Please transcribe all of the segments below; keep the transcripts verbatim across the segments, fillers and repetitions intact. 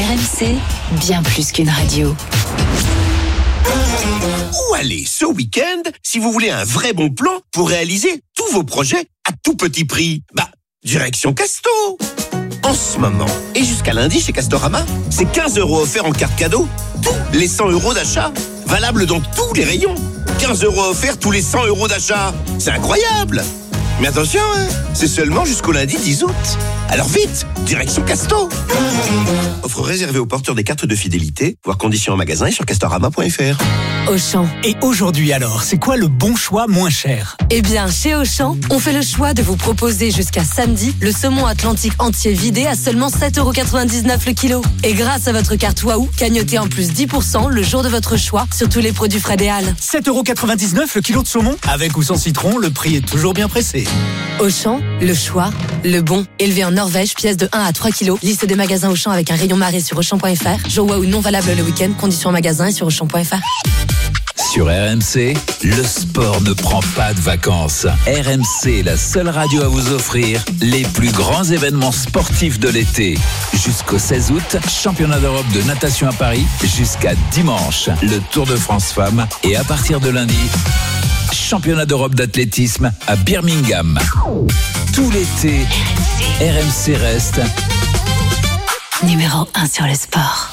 M C, bien plus qu'une radio. Où aller ce week-end si vous voulez un vrai bon plan pour réaliser tous vos projets à tout petit prix? Bah, direction Casto. En ce moment, et jusqu'à lundi chez Castorama, c'est quinze euros offerts en carte cadeau, tous les cent euros d'achat. Valable dans tous les rayons. quinze euros offerts tous les cent euros d'achat. C'est incroyable! Mais attention, hein, c'est seulement jusqu'au lundi dix août. Alors vite, direction Casto. Offre réservée aux porteurs des cartes de fidélité, voire conditions en magasin et sur castorama point f r. Auchan. Et aujourd'hui alors, c'est quoi le bon choix moins cher? Eh bien, chez Auchan, on fait le choix de vous proposer jusqu'à samedi le saumon atlantique entier vidé à seulement sept euros quatre-vingt-dix-neuf le kilo. Et grâce à votre carte Waouh, cagnotez en plus dix pour cent le jour de votre choix sur tous les produits frais des Halles. sept euros quatre-vingt-dix-neuf le kilo de saumon? Avec ou sans citron, le prix est toujours bien pressé. Auchan, le choix, le bon. Élevé en Norvège, pièce de un à trois kilos. Liste des magasins Auchan avec un rayon marée sur Auchan point f r. Jour Waouh non valable le week-end. Conditions en magasin et sur Auchan point f r. Sur R M C, le sport ne prend pas de vacances. R M C est la seule radio à vous offrir les plus grands événements sportifs de l'été. Jusqu'au seize août, championnat d'Europe de natation à Paris. Jusqu'à dimanche, le Tour de France Femmes. Et à partir de lundi, championnat d'Europe d'athlétisme à Birmingham. Tout l'été, R M C reste numéro un sur le sport.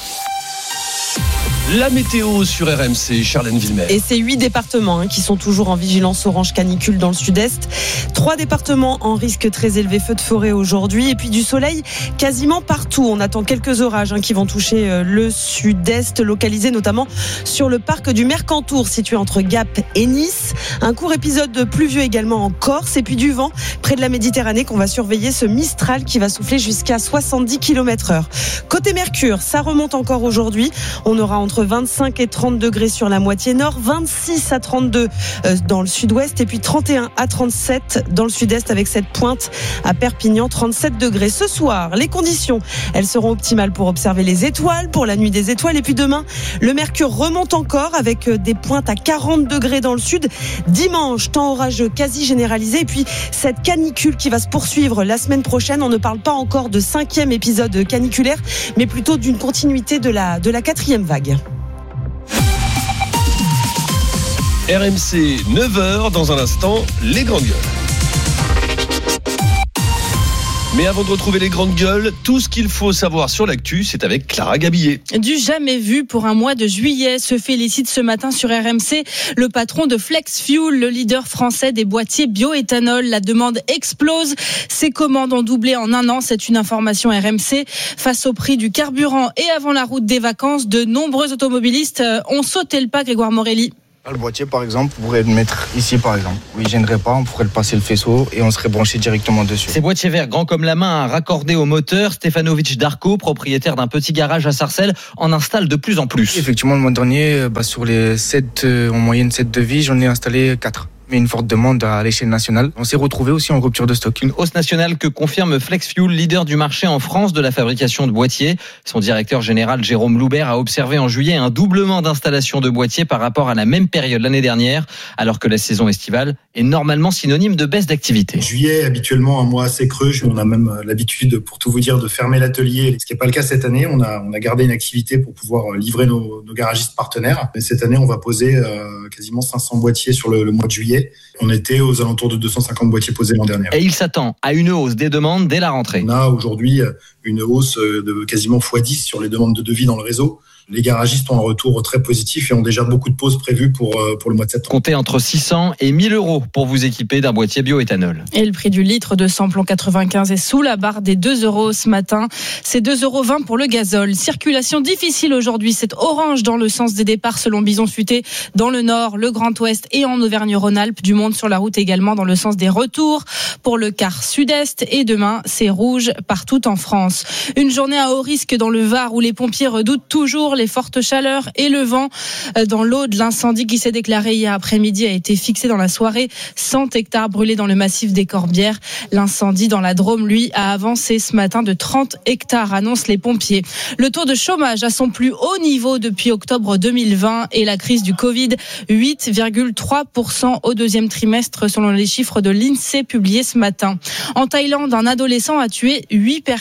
La météo sur R M C, Charlène Villemer. Et c'est huit départements hein, qui sont toujours en vigilance orange canicule dans le sud-est. Trois départements en risque très élevé feu de forêt aujourd'hui. Et puis du soleil quasiment partout. On attend quelques orages hein, qui vont toucher euh, le sud-est, localisés notamment sur le parc du Mercantour, situé entre Gap et Nice. Un court épisode pluvieux également en Corse. Et puis du vent près de la Méditerranée qu'on va surveiller, ce Mistral qui va souffler jusqu'à soixante-dix kilomètres heure. Côté Mercure, ça remonte encore aujourd'hui. On aura entre vingt-cinq et trente degrés sur la moitié nord, vingt-six à trente-deux dans le sud-ouest et puis trente et un à trente-sept dans le sud-est avec cette pointe à Perpignan, trente-sept degrés. Ce soir, les conditions, elles seront optimales pour observer les étoiles, pour la nuit des étoiles. Et puis demain, le mercure remonte encore avec des pointes à quarante degrés dans le sud. Dimanche, temps orageux quasi généralisé. Et puis cette canicule qui va se poursuivre la semaine prochaine. On ne parle pas encore de cinquième épisode caniculaire, mais plutôt d'une continuité de la, de la quatrième vague. R M C, neuf heures, dans un instant, les grandes gueules. Mais avant de retrouver les grandes gueules, tout ce qu'il faut savoir sur l'actu, c'est avec Clara Gabillet. Du jamais vu pour un mois de juillet, se félicite ce matin sur R M C le patron de Flex Fuel, le leader français des boîtiers bioéthanol. La demande explose. Ses commandes ont doublé en un an. C'est une information R M C. Face au prix du carburant et avant la route des vacances, de nombreux automobilistes ont sauté le pas, Grégoire Morelli. Le boîtier, par exemple, on pourrait le mettre ici, par exemple. Où il ne gênerait pas, on pourrait le passer le faisceau et on serait branché directement dessus. Ces boîtiers verts, grands comme la main, raccordés au moteur, Stefanovic Darko, propriétaire d'un petit garage à Sarcelles, en installe de plus en plus. Effectivement, le mois dernier, bah, sur les sept, euh, en moyenne sept devis, j'en ai installé quatre. Mais une forte demande à l'échelle nationale. On s'est retrouvé aussi en rupture de stock. Une hausse nationale que confirme Flex Fuel, leader du marché en France de la fabrication de boîtiers. Son directeur général Jérôme Loubert a observé en juillet un doublement d'installation de boîtiers par rapport à la même période l'année dernière, alors que la saison estivale est normalement synonyme de baisse d'activité. Juillet, habituellement un mois assez creux. On a même l'habitude, pour tout vous dire, de fermer l'atelier, ce qui n'est pas le cas cette année. On a, on a gardé une activité pour pouvoir livrer nos, nos garagistes partenaires. Et cette année, on va poser euh, quasiment cinq cents boîtiers sur le, le mois de juillet. On était aux alentours de deux cent cinquante boîtiers posés l'an dernier. Et il s'attend à une hausse des demandes dès la rentrée. On a aujourd'hui une hausse de quasiment fois dix sur les demandes de devis dans le réseau. Les garagistes ont un retour très positif et ont déjà beaucoup de pauses prévues pour, pour le mois de septembre. Comptez entre six cents et mille euros pour vous équiper d'un boîtier bioéthanol. Et le prix du litre de samplon quatre-vingt-quinze est sous la barre des deux euros ce matin. C'est deux euros vingt pour le gazole. Circulation difficile aujourd'hui. C'est orange dans le sens des départs selon Bison Futé dans le nord, le Grand Ouest et en Auvergne-Rhône-Alpes. Du monde sur la route également dans le sens des retours pour le quart sud-est. Et demain, c'est rouge partout en France. Une journée à haut risque dans le Var où les pompiers redoutent toujours les fortes chaleurs et le vent. Dans l'Aude, l'incendie qui s'est déclaré hier après-midi a été fixé dans la soirée. cent hectares brûlés dans le massif des Corbières. L'incendie dans la Drôme, lui, a avancé ce matin de trente hectares, annoncent les pompiers. Le taux de chômage à son plus haut niveau depuis octobre deux mille vingt et la crise du Covid, huit virgule trois pour cent au deuxième trimestre selon les chiffres de l'INSEE publiés ce matin. En Thaïlande, un adolescent a tué huit personnes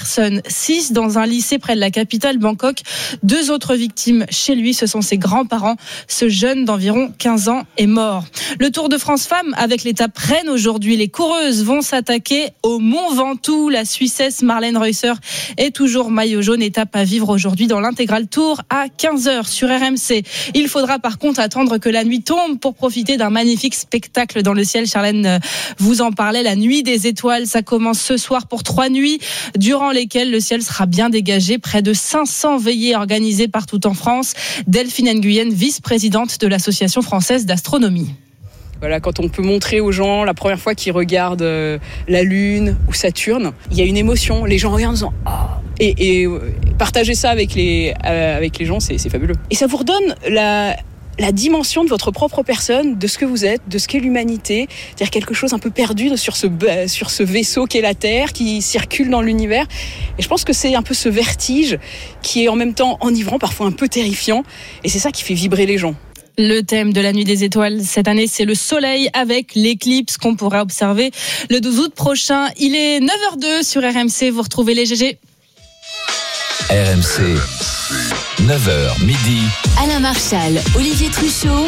six dans un lycée près de la capitale Bangkok. Deux autres victimes chez lui, ce sont ses grands-parents. Ce jeune d'environ quinze ans est mort. Le Tour de France Femmes avec l'étape Rennes aujourd'hui. Les coureuses vont s'attaquer au Mont Ventoux. La Suissesse Marlène Reusser est toujours maillot jaune. Étape à vivre aujourd'hui dans l'intégral Tour à quinze heures sur R M C. Il faudra par contre attendre que la nuit tombe pour profiter d'un magnifique spectacle dans le ciel. Charlène vous en parlait, la nuit des étoiles. Ça commence ce soir pour trois nuits durant lesquelles le ciel sera bien dégagé. Près de cinq cents veillées organisées partout en France. Delphine Nguyen, vice-présidente de l'Association française d'astronomie. Voilà, quand on peut montrer aux gens la première fois qu'ils regardent euh, la Lune ou Saturne, il y a une émotion. Les gens regardent en disant oh. et, et euh, partager ça avec les euh, avec les gens, c'est, c'est fabuleux. Et ça vous redonne la la dimension de votre propre personne, de ce que vous êtes, de ce qu'est l'humanité, c'est-à-dire quelque chose un peu perdu sur ce sur ce vaisseau qu'est la Terre, qui circule dans l'univers. Et je pense que c'est un peu ce vertige qui est en même temps enivrant, parfois un peu terrifiant, et c'est ça qui fait vibrer les gens. Le thème de la nuit des étoiles cette année, c'est le soleil avec l'éclipse qu'on pourra observer le douze août prochain. Il est neuf heures deux sur R M C. Vous retrouvez les G G. R M C, neuf heures midi. Alain Marchal, Olivier Truchot.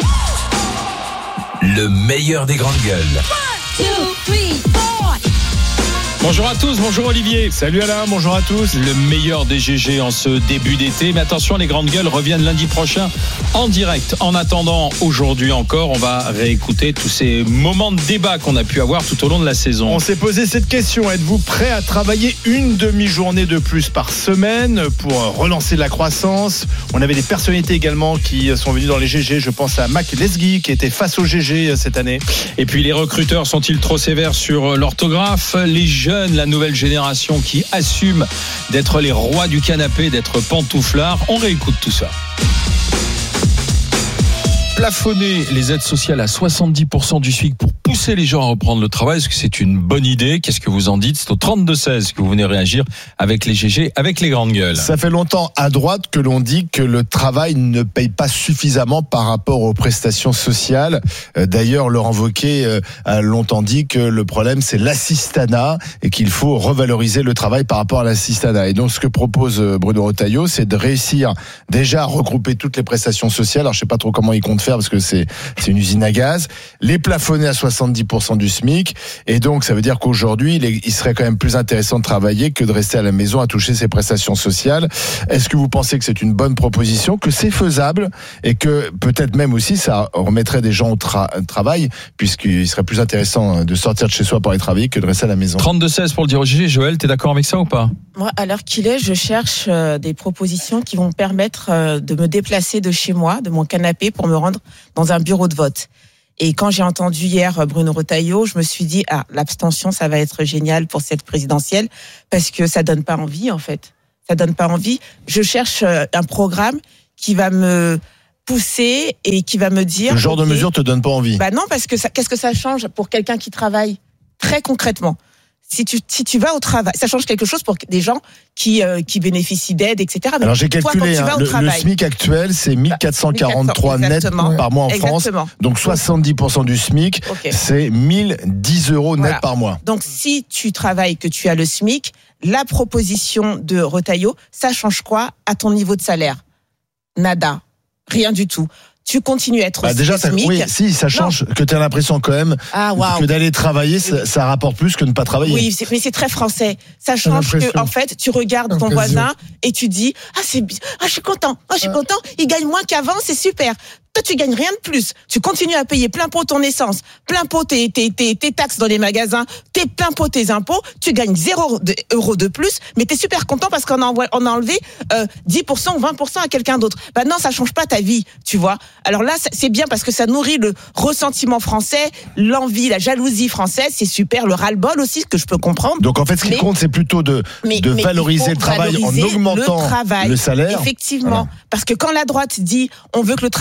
Le meilleur des grandes gueules. One, two, three, four. Bonjour à tous, bonjour Olivier. Salut Alain, bonjour à tous. Le meilleur des G G en ce début d'été. Mais attention, les grandes gueules reviennent lundi prochain en direct. En attendant, aujourd'hui encore, on va réécouter tous ces moments de débat qu'on a pu avoir tout au long de la saison. On s'est posé cette question. Êtes-vous prêt à travailler une demi-journée de plus par semaine pour relancer la croissance? On avait des personnalités également qui sont venues dans les G G. Je pense à Mac Lesguy qui était face au G G cette année. Et puis les recruteurs sont-ils trop sévères sur l'orthographe? Les jeunes, la nouvelle génération qui assume d'être les rois du canapé, d'être pantouflards. On réécoute tout ça. Plafonner les aides sociales à soixante-dix pour cent du SMIC pour pousser les gens à reprendre le travail, est-ce que c'est une bonne idée? Qu'est-ce que vous en dites? C'est au trente-deux seize que vous venez réagir avec les G G, avec les grandes gueules. Ça fait longtemps à droite que l'on dit que le travail ne paye pas suffisamment par rapport aux prestations sociales. D'ailleurs, Laurent Wauquiez a longtemps dit que le problème c'est l'assistanat et qu'il faut revaloriser le travail par rapport à l'assistanat. Et donc ce que propose Bruno Retailleau, c'est de réussir déjà à regrouper toutes les prestations sociales. Alors je sais pas trop comment il compte faire parce que c'est c'est une usine à gaz, les plafonner à soixante-dix pour cent du SMIC, et donc ça veut dire qu'aujourd'hui il, est, il serait quand même plus intéressant de travailler que de rester à la maison à toucher ses prestations sociales. Est-ce que vous pensez que c'est une bonne proposition, que c'est faisable et que peut-être même aussi ça remettrait des gens au tra- travail, puisqu'il serait plus intéressant de sortir de chez soi pour aller travailler que de rester à la maison? trente-deux seize pour le dire au G G. Joël, t'es d'accord avec ça ou pas? Moi, à l'heure qu'il est, je cherche des propositions qui vont me permettre de me déplacer de chez moi, de mon canapé, pour me rendre dans un bureau de vote. Et quand j'ai entendu hier Bruno Retailleau, je me suis dit, ah, l'abstention, ça va être génial pour cette présidentielle, parce que ça donne pas envie, en fait. Ça donne pas envie. Je cherche un programme qui va me pousser et qui va me dire... Le genre okay, de mesure te donne pas envie? Bah non, parce que ça, qu'est-ce que ça change pour quelqu'un qui travaille? Très concrètement. Si tu, si tu vas au travail, ça change quelque chose pour des gens qui, euh, qui bénéficient d'aide, et cetera. Mais alors j'ai calculé, toi, hein, le, travail, le SMIC actuel, c'est mille quatre cent quarante-trois net par mois en exactement. France. Donc soixante-dix pour cent du SMIC, okay. C'est mille dix euros net voilà. par mois. Donc si tu travailles, que tu as le SMIC, la proposition de Retailleau, ça change quoi à ton niveau de salaire? Nada. Rien du tout. Tu continues à être bah déjà, ça, oui, si, ça change, non. que tu as l'impression quand même ah, wow. que d'aller travailler, ça, ça rapporte plus que de ne pas travailler. Oui, c'est, mais c'est très français. Ça change que, en fait, tu regardes ton voisin et tu dis, ah, c'est, ah, je suis content, ah, je suis content, il gagne moins qu'avant, c'est super. Toi, tu gagnes rien de plus. Tu continues à payer plein pot ton essence, plein pot tes, tes, tes, tes taxes dans les magasins, tes plein pot tes impôts. Tu gagnes zéro euros de plus, mais t'es super content parce qu'on a, on a enlevé euh, dix pour cent ou vingt pour cent à quelqu'un d'autre. Bah non, ça change pas ta vie, tu vois. Alors là, c'est bien parce que ça nourrit le ressentiment français, l'envie, la jalousie française. C'est super, le ras-le-bol aussi, ce que je peux comprendre. Donc en fait, ce qui mais, compte, c'est plutôt de, mais, de mais valoriser le travail en augmentant le, travail, le salaire. Effectivement, voilà. Parce que quand la droite dit on veut que le travail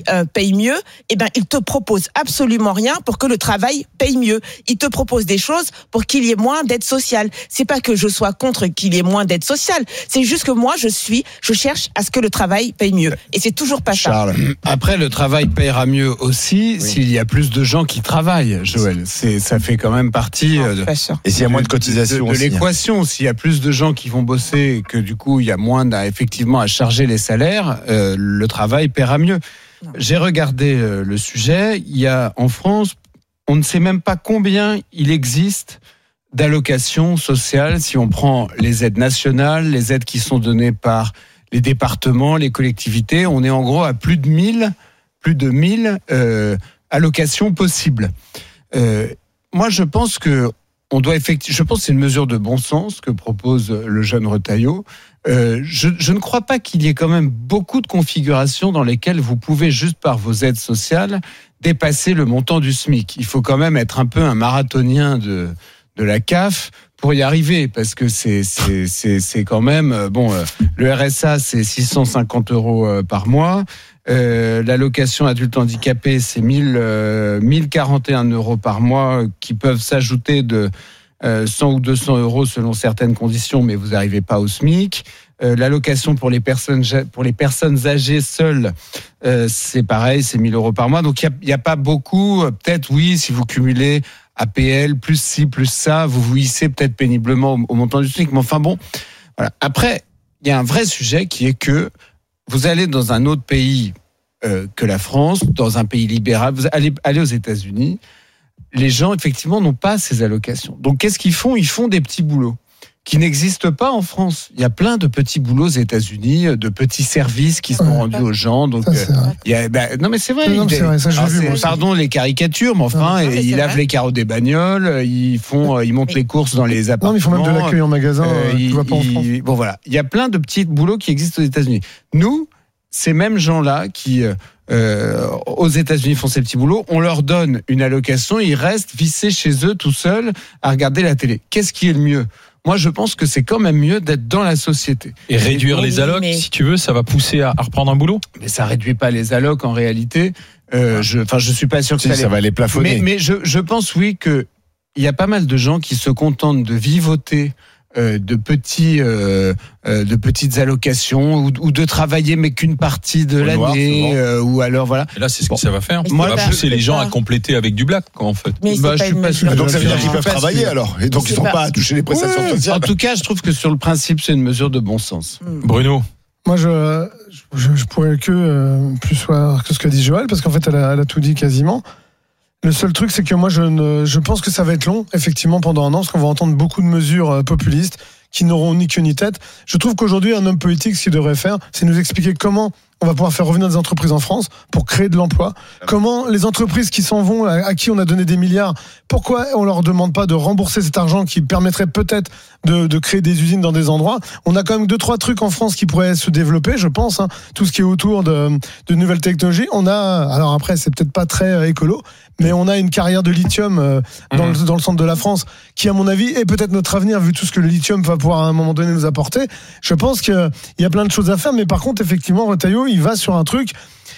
euh, paye mieux, eh ben, il te propose absolument rien pour que le travail paye mieux. Il te propose des choses pour qu'il y ait moins d'aide sociale. C'est pas que je sois contre qu'il y ait moins d'aide sociale. C'est juste que moi, je suis, je cherche à ce que le travail paye mieux. Et c'est toujours pas Charles. ça. Après, le travail payera mieux aussi oui. s'il y a plus de gens qui travaillent, Joël. C'est, ça fait quand même partie non, de, et s'il y a moins de cotisations de, de, de aussi, l'équation. Hein. S'il y a plus de gens qui vont bosser et que du coup, il y a moins à, effectivement à charger les salaires, euh, le travail paiera mieux. Non. J'ai regardé euh, le sujet. Il y a en France, on ne sait même pas combien il existe d'allocations sociales si on prend les aides nationales, les aides qui sont données par les départements, les collectivités. On est en gros à plus de mille, plus de mille euh, allocations possibles. Euh, moi, je pense que on doit effectivement. Je pense que c'est une mesure de bon sens que propose le jeune Retailleau. Euh, je, je ne crois pas qu'il y ait quand même beaucoup de configurations dans lesquelles vous pouvez juste par vos aides sociales dépasser le montant du SMIC. Il faut quand même être un peu un marathonien de de la C A F pour y arriver, parce que c'est c'est c'est c'est quand même bon. Le R S A c'est six cent cinquante euros par mois. Euh, l'allocation adulte handicapé, c'est mille, euh, mille quarante et un euros par mois qui peuvent s'ajouter de euh, cent ou deux cents euros selon certaines conditions, mais vous n'arrivez pas au SMIC. Euh, l'allocation pour les personnes pour les personnes âgées seules, euh, c'est pareil, c'est mille euros par mois. Donc il y a, y a pas beaucoup. Peut-être oui, si vous cumulez A P L plus ci plus ça, vous vous hissez peut-être péniblement au, au montant du SMIC. Mais enfin bon, voilà. Après, il y a un vrai sujet qui est que vous allez dans un autre pays euh, que la France, dans un pays libéral, vous allez, allez aux États-Unis, les gens, effectivement, n'ont pas ces allocations. Donc, qu'est-ce qu'ils font ? Ils font des petits boulots qui n'existent pas en France. Il y a plein de petits boulots aux États-Unis, de petits services qui sont ouais, rendus aux gens. Donc, ça, euh, il y a, bah, non, mais c'est vrai. Non, il, c'est vrai ça, j'ai vu, moi pardon les caricatures, mais enfin, non, mais ils lavent vrai. les carreaux des bagnoles, ils font, ils montent mais, les courses dans les appartements. Non, mais ils font même de l'accueil en magasin. Euh, tu ils, vois pas en France. Bon, voilà. Il y a plein de petits boulots qui existent aux États-Unis. Nous, ces mêmes gens-là qui, euh, aux États-Unis font ces petits boulots, on leur donne une allocation, ils restent vissés chez eux tout seuls à regarder la télé. Qu'est-ce qui est le mieux ? Moi, je pense que c'est quand même mieux d'être dans la société. Et réduire les allocs, mais... si tu veux, ça va pousser à, à reprendre un boulot. Mais ça réduit pas les allocs en réalité. Euh, je, enfin, je suis pas sûr que si, ça, ça les... va les plafonner. Mais, mais je, je pense oui que il y a pas mal de gens qui se contentent de vivoter euh, de petits, euh, euh, de petites allocations ou, ou de travailler mais qu'une partie de Au l'année euh, ou alors voilà. Et là, c'est ce bon. que ça va faire. Mais Moi, ça va pas, pousser les gens pas. à compléter avec du black, quoi, en fait. Mais bah, je pas suis pas sûr. Donc ça veut dire qu'ils je peuvent travailler sûr. alors, et donc ils ne sont pas... pas à toucher les prestations ouais. sociales. En tout cas, je trouve que sur le principe, c'est une mesure de bon sens. Mmh. Bruno. Moi, je, je, je pourrais que euh, plus voir que ce que dit Joël, parce qu'en fait, elle a, elle a tout dit quasiment. Le seul truc, c'est que moi, je, ne, je pense que ça va être long, effectivement, pendant un an, parce qu'on va entendre beaucoup de mesures euh, populistes qui n'auront ni queue ni tête. Je trouve qu'aujourd'hui, un homme politique, ce qu'il devrait faire, c'est nous expliquer comment on va pouvoir faire revenir des entreprises en France pour créer de l'emploi. Comment les entreprises qui s'en vont, à qui on a donné des milliards, pourquoi on leur demande pas de rembourser cet argent qui permettrait peut-être de, de créer des usines dans des endroits. On a quand même deux, trois trucs en France qui pourraient se développer, je pense, hein. Tout ce qui est autour de, de nouvelles technologies. On a, alors après, c'est peut-être pas très euh, écolo, mais on a une carrière de lithium euh, dans, mmh. le, dans le centre de la France qui, à mon avis, est peut-être notre avenir, vu tout ce que le lithium va pouvoir à un moment donné nous apporter. Je pense qu'il y a plein de choses à faire, mais par contre, effectivement, Retailleau, il va sur un truc,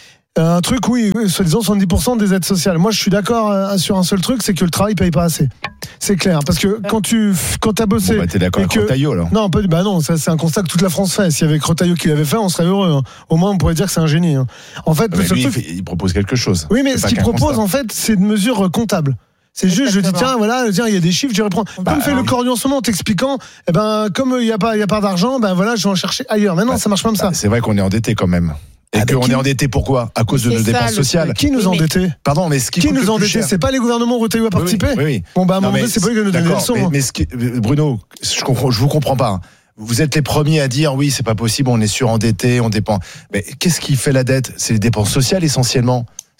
un truc, oui, soi-disant soixante-dix pour cent des aides sociales. Moi, je suis d'accord sur un seul truc, c'est que le travail paye pas assez. C'est clair, parce que quand tu quand t'as bossé, bon, bah, t'es d'accord avec que... Retailleau, alors. Non, pas, bah non, ça, c'est un constat que toute la France fait. S'il y avait Retailleau qui l'avait fait, on serait heureux. Hein. Au moins, on pourrait dire que c'est un génie. Hein. En fait, mais le lui, truc... il, fait, il propose quelque chose. Oui, mais c'est ce qu'il propose, constat. en fait, c'est une mesure comptable. C'est juste, je dis, tiens, voilà, tiens, il y a des chiffres, je vais reprendre. Bah, comme fait le Cornu en ce moment, en t'expliquant, eh ben, comme il n'y a pas, il y a pas d'argent, ben voilà, je vais en chercher ailleurs. Mais non, bah, ça marche pas comme ça. Bah, c'est vrai qu'on est endetté quand même. Et ah, qu'on qui... est endetté pourquoi ? À cause de nos dépenses sociales. Qui nous a endettés ? Pardon, mais ce qui, qui nous a endettés ? C'est pas les gouvernements où Retailleau a participé ? Oui, oui, oui. Bon, bah, à un moment donné, c'est pas eux qui nous donnent des leçons. Mais, mais ce qui... Bruno, je, comprends, je vous comprends pas. Vous êtes les premiers à dire oui, c'est pas possible, on est surendetté, on dépend. Mais qu'est-ce qui fait la dette ? C'est les dépenses sociales essentiellement.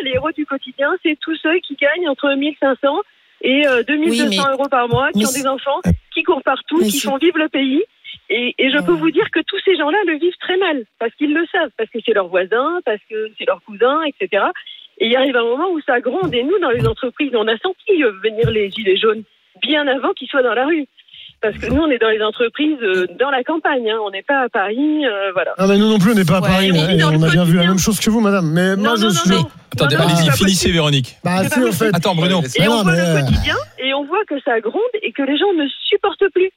les héros du quotidien, c'est tous ceux qui gagnent entre mille cinq cents et euh, deux mille deux cents oui, euros par mois, qui ont des enfants, qui courent partout, mais qui c'est... font vivre le pays. Et, et je ouais. peux vous dire que tous ces gens-là le vivent très mal, parce qu'ils le savent, parce que c'est leurs voisins, parce que c'est leurs cousins, et cetera. Et il arrive un moment où ça gronde. Et nous, dans les entreprises, on a senti venir les gilets jaunes bien avant qu'ils soient dans la rue. Parce que nous, on est dans les entreprises, euh, dans la campagne, hein. On n'est pas à Paris, euh, voilà. Ah, mais nous non plus, on n'est pas à ouais, Paris. On, on, on a bien vu la même chose que vous, madame. Mais non, moi, je non, suis. Non, Attendez, non, allez-y, non, finissez, possible. Véronique. Bah, si, en fait. Attends, Bruno. Et on non, voit mais... le quotidien, et on voit que ça gronde et que les gens ne supportent plus.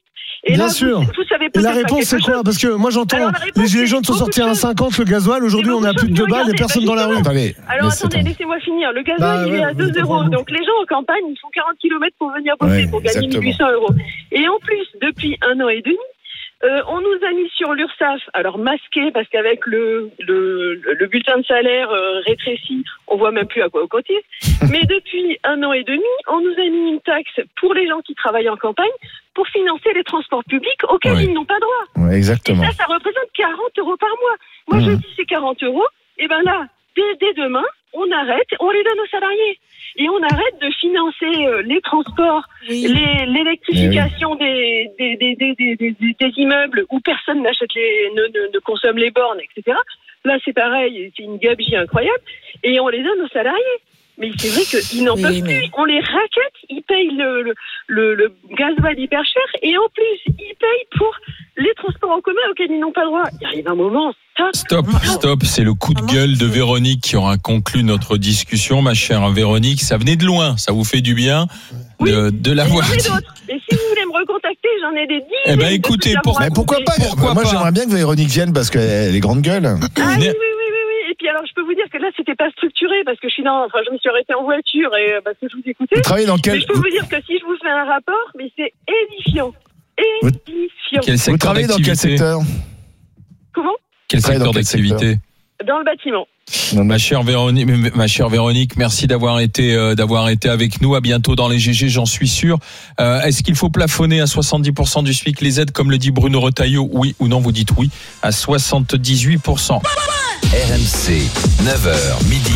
Et Bien là, sûr. Vous, vous savez Et la peut-être réponse, c'est quoi? Parce que moi, j'entends, Alors, la réponse, les gilets c'est jaunes sont beaucoup sortis de à un choses. cinquante le gasoil. Aujourd'hui, on a plus de deux balles, il n'y a personne dans la rue. Allez, Alors laissez attendez, tomber. laissez-moi finir. Le gasoil, Bah, il ouais, est à vous êtes deux pas euros. bon. Donc les gens en campagne, ils font quarante kilomètres pour venir bosser, Ouais, pour gagner exactement. mille huit cents euros. Et en plus, depuis un an et demi, euh, on nous a mis sur l'URSSAF, alors masqué, parce qu'avec le, le, le bulletin de salaire euh, rétréci, on voit même plus à quoi on cotise. Mais depuis un an et demi, on nous a mis une taxe pour les gens qui travaillent en campagne pour financer les transports publics auxquels Ouais. ils n'ont pas droit. Ouais, exactement. Et ça, ça représente quarante euros par mois. Moi, Mmh. je dis c'est quarante euros. Et ben là, dès, dès demain, on arrête, on les donne aux salariés. Et on arrête de financer euh, les transports, les- l'électrification des, des, des, des, des, des, des immeubles où personne n'achète les, ne, ne, ne consomme les bornes, et cetera. Là, c'est pareil, c'est une gabegie incroyable. Et on les donne aux salariés. Mais c'est vrai qu'ils n'en Oui, peuvent mais- plus. On les raquette, ils payent le, le, le, le gasoil hyper cher et en plus, ils payent pour les transports en commun auxquels ils n'ont pas droit. Il arrive un moment, ça... Stop, stop, c'est le coup de gueule de Véronique qui aura conclu notre discussion, ma chère Véronique. Ça venait de loin, ça vous fait du bien de, de l'avoir J'en ai dit. d'autres. Et si vous voulez me recontacter, j'en ai des dizaines. Eh ben, de écoutez, trucs à pour- vous Mais pourquoi pas? raconter. Pourquoi Moi, pas j'aimerais bien que Véronique vienne parce qu'elle est grande gueule. Ah oui, oui, oui, oui, oui. Et puis alors, je peux vous dire que là, c'était pas structuré parce que je suis dans, enfin, je me suis arrêtée en voiture et euh, parce que je vous écoutais. Vous travaillez dans quel- Mais je peux vous dire que si je vous fais un rapport, mais c'est édifiant, Vous- édifiant. Quel Vous secteur travaillez dans quel d'activité secteur? Comment? Quel Travaillez secteur dans quel d'activité Dans le bâtiment. Ma chère Véronique, ma chère Véronique, merci d'avoir été euh, d'avoir été avec nous. À bientôt dans les G G, j'en suis sûr. Euh, est-ce qu'il faut plafonner à soixante-dix pour cent du SMIC les aides, comme le dit Bruno Retailleau? Oui ou non? Vous dites oui à soixante-dix-huit pour cent. R M C, neuf heures midi,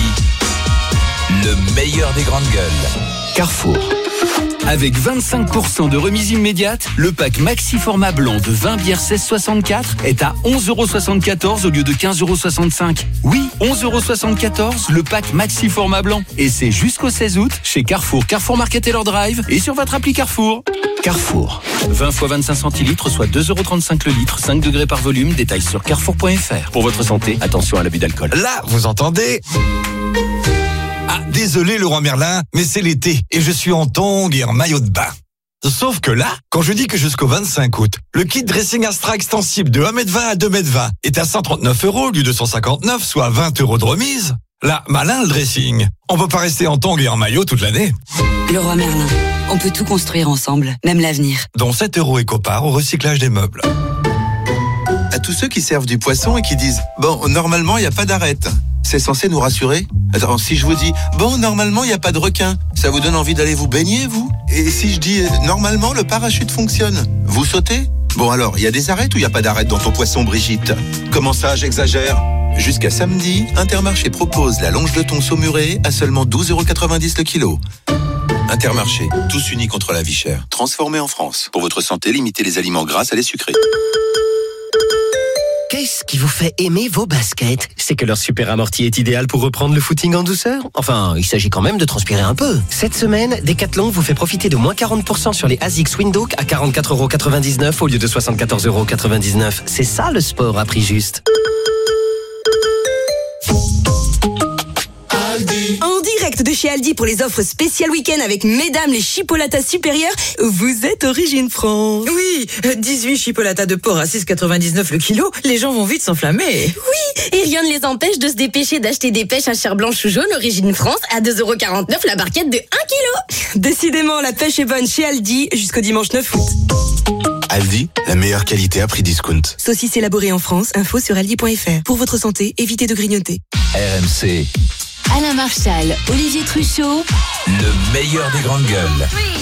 le meilleur des grandes gueules. Carrefour. Avec vingt-cinq pour cent de remise immédiate, le pack Maxi Format Blanc de vingt bières seize soixante-quatre est à onze euros soixante-quatorze au lieu de quinze euros soixante-cinq. Oui, onze euros soixante-quatorze, le pack Maxi Format Blanc. Et c'est jusqu'au seize août chez Carrefour, Carrefour Market et leur Drive et sur votre appli Carrefour. Carrefour. vingt fois vingt-cinq centilitres, soit deux euros trente-cinq le litre, cinq degrés par volume. Détails sur carrefour point f r. Pour votre santé, attention à l'abus d'alcool. Là, vous entendez? Ah, désolé Leroy Merlin, mais c'est l'été et je suis en tongs et en maillot de bain. Sauf que là, quand je dis que jusqu'au vingt-cinq août, le kit dressing Astra extensible de un mètre vingt à deux mètres vingt est à cent trente-neuf euros au lieu de cent cinquante-neuf, soit vingt euros de remise. Là, malin le dressing. On peut pas rester en tongs et en maillot toute l'année. Leroy Merlin, on peut tout construire ensemble, même l'avenir. Dont sept euros éco-part au recyclage des meubles. À tous ceux qui servent du poisson et qui disent « Bon, normalement, il n'y a pas d'arête ». C'est censé nous rassurer? Attends, si je vous dis « Bon, normalement, il n'y a pas de requin », ça vous donne envie d'aller vous baigner, vous? Et si je dis « Normalement, le parachute fonctionne », vous sautez? Bon alors, il y a des arêtes ou il n'y a pas d'arête dans ton poisson, Brigitte? Comment ça, j'exagère? Jusqu'à samedi, Intermarché propose la longe de thon saumurée à seulement douze euros quatre-vingt-dix le kilo. Intermarché, tous unis contre la vie chère. Transformé en France. Pour votre santé, limitez les aliments gras à les sucrés. Qu'est-ce qui vous fait aimer vos baskets? C'est que leur super amorti est idéal pour reprendre le footing en douceur? Enfin, il s'agit quand même de transpirer un peu. Cette semaine, Decathlon vous fait profiter de moins quarante pour cent sur les ASICS Windhoek à quarante-quatre euros quatre-vingt-dix-neuf au lieu de soixante-quatorze euros quatre-vingt-dix-neuf. C'est ça le sport à prix juste. En direct de chez Aldi pour les offres spéciales week-end avec mesdames les chipolatas supérieures, vous êtes Origine France. Oui, dix-huit chipolatas de porc à six quatre-vingt-dix-neuf le kilo, les gens vont vite s'enflammer. Oui, et rien ne les empêche de se dépêcher d'acheter des pêches à chair blanche ou jaune Origine France à deux euros quarante-neuf la barquette de un kilo. Décidément, la pêche est bonne chez Aldi jusqu'au dimanche neuf août. Aldi, la meilleure qualité à prix discount. Saucisse élaborée en France, info sur aldi point f r. Pour votre santé, évitez de grignoter. R M C, Alain Marchal, Olivier Truchot. le meilleur des grandes gueules.